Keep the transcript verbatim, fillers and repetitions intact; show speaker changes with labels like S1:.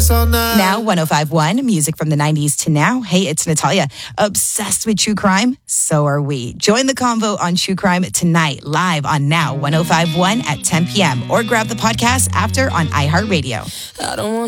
S1: this all night.
S2: Now, one oh five point one, music from the nineties to now. Hey, it's Natalia. Obsessed with true crime? So are we. Join the convo on true crime tonight, live on Now one oh five point one at ten p.m. or grab the podcast after on iHeartRadio.
S3: I don't want